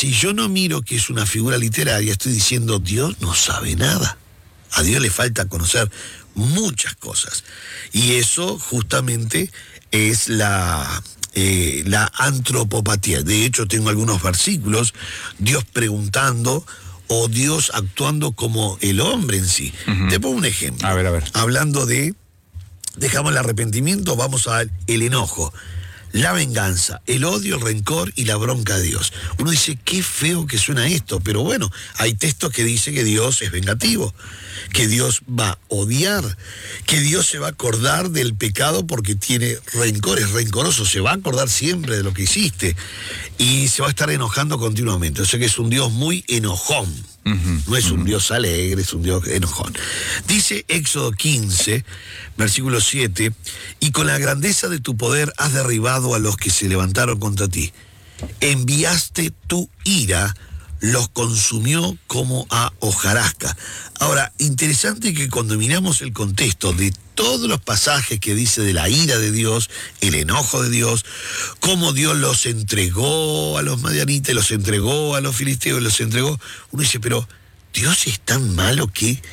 si yo no miro que es una figura literaria, estoy diciendo Dios no sabe nada. A Dios le falta conocer muchas cosas. Y eso justamente es la antropopatía. De hecho, tengo algunos versículos, Dios preguntando o Dios actuando como el hombre en sí. Te pongo un ejemplo. A ver. Hablando de, dejamos el arrepentimiento, vamos al enojo, la venganza, el odio, el rencor y la bronca de Dios. Uno dice, qué feo que suena esto, pero bueno, hay textos que dicen que Dios es vengativo, que Dios va a odiar, que Dios se va a acordar del pecado porque tiene rencor, es rencoroso, se va a acordar siempre de lo que hiciste y se va a estar enojando continuamente. O sea que es un Dios muy enojón. No es un Dios alegre, es un Dios enojón. Dice Éxodo 15, versículo 7, y con la grandeza de tu poder has derribado a los que se levantaron contra ti. Enviaste tu ira, los consumió como a hojarasca. Ahora, interesante que cuando miramos el contexto de todos los pasajes que dice de la ira de Dios, el enojo de Dios, cómo Dios los entregó a los madianitas, los entregó a los filisteos, los entregó, uno dice, pero Dios es tan malo que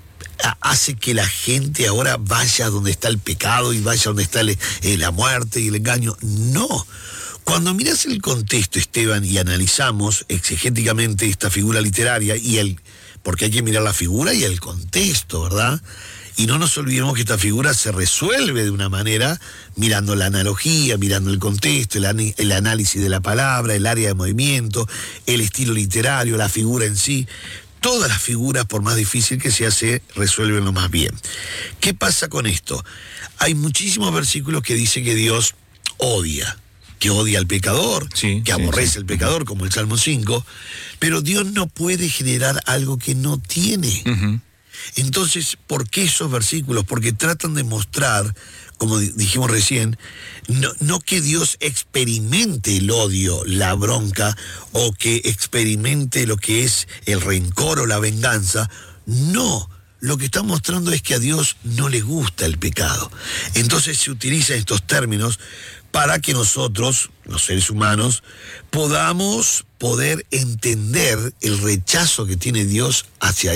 hace que la gente ahora vaya donde está el pecado y vaya donde está la muerte y el engaño. No. Cuando miras el contexto, Esteban, y analizamos exegéticamente esta figura literaria, porque hay que mirar la figura y el contexto, ¿verdad? Y no nos olvidemos que esta figura se resuelve de una manera mirando la analogía, mirando el contexto, el análisis de la palabra, el área de movimiento, el estilo literario, la figura en sí. Todas las figuras, por más difícil que sea, se resuelven lo más bien. ¿Qué pasa con esto? Hay muchísimos versículos que dicen que Dios odia, que odia al pecador, que aborrece al pecador, como el Salmo 5, pero Dios no puede generar algo que no tiene. Entonces, ¿por qué esos versículos? Porque tratan de mostrar, como dijimos recién, no que Dios experimente el odio, la bronca, o que experimente lo que es el rencor o la venganza. No, lo que está mostrando es que a Dios no le gusta el pecado. Entonces se utilizan estos términos para que nosotros, los seres humanos, podamos poder entender el rechazo que tiene Dios hacia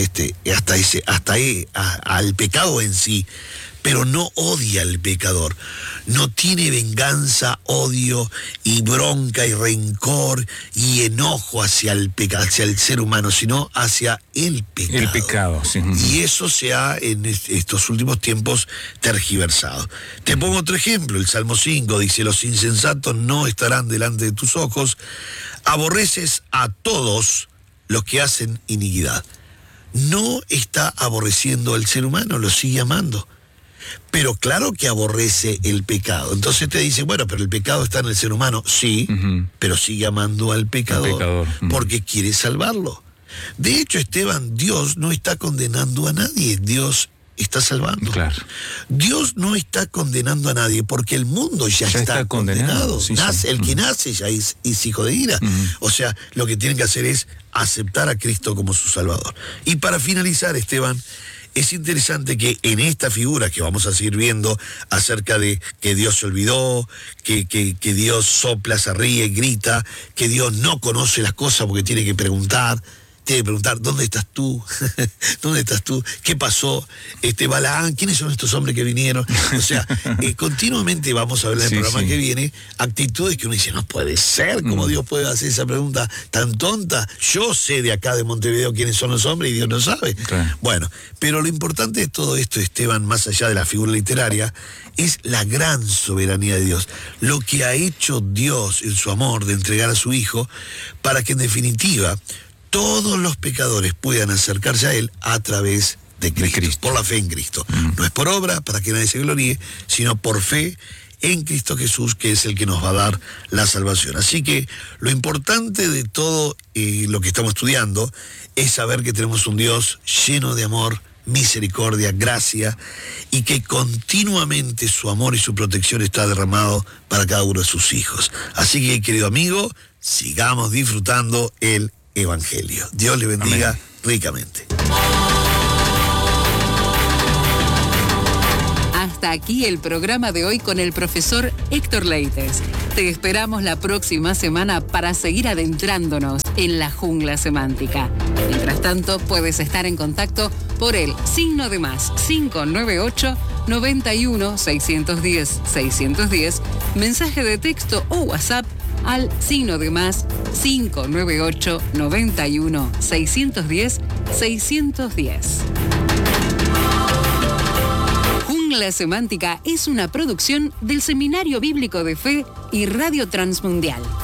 al pecado en sí, pero no odia al pecador, no tiene venganza, odio y bronca y rencor y enojo hacia el ser humano, sino hacia el pecado. El pecado, sí. Y eso se ha en estos últimos tiempos tergiversado. Te pongo otro ejemplo, el Salmo 5 dice, los insensatos no estarán delante de tus ojos, aborreces a todos los que hacen iniquidad. No está aborreciendo al ser humano, lo sigue amando. Pero claro que aborrece el pecado. Entonces te dice, bueno, pero el pecado está en el ser humano. Sí, pero sigue amando al pecador, porque quiere salvarlo. De hecho, Esteban, Dios no está condenando a nadie. Dios está salvando. Claro. Dios no está condenando a nadie porque el mundo ya está condenado. Sí, el que nace ya es hijo de ira. O sea, lo que tienen que hacer es aceptar a Cristo como su Salvador. Y para finalizar, Esteban, es interesante que en esta figura que vamos a seguir viendo acerca de que Dios se olvidó, que Dios sopla, se ríe, grita, que Dios no conoce las cosas porque tiene que preguntar, ¿dónde estás tú? ¿Dónde estás tú? ¿Qué pasó? Balaán, ¿quiénes son estos hombres que vinieron? O sea, continuamente vamos a ver en el programa que viene actitudes que uno dice, no puede ser, ¿cómo Dios puede hacer esa pregunta tan tonta? Yo sé de acá de Montevideo quiénes son los hombres y Dios no sabe. Claro. Bueno, pero lo importante de todo esto, Esteban, más allá de la figura literaria, es la gran soberanía de Dios. Lo que ha hecho Dios en su amor de entregar a su Hijo para que en definitiva todos los pecadores puedan acercarse a Él a través de Cristo, por la fe en Cristo. No es por obra, para que nadie se gloríe, sino por fe en Cristo Jesús, que es el que nos va a dar la salvación. Así que lo importante de todo lo que estamos estudiando es saber que tenemos un Dios lleno de amor, misericordia, gracia, y que continuamente su amor y su protección está derramado para cada uno de sus hijos. Así que, querido amigo, sigamos disfrutando el Evangelio. Dios le bendiga. Amén. Ricamente. Hasta aquí el programa de hoy con el profesor Héctor Leites. Te esperamos la próxima semana para seguir adentrándonos en la jungla semántica. Mientras tanto, puedes estar en contacto por el signo de más 598 91 610 610, mensaje de texto o WhatsApp al signo de más 598 91 610 610. Jungla Semántica es una producción del Seminario Bíblico de Fe y Radio Transmundial.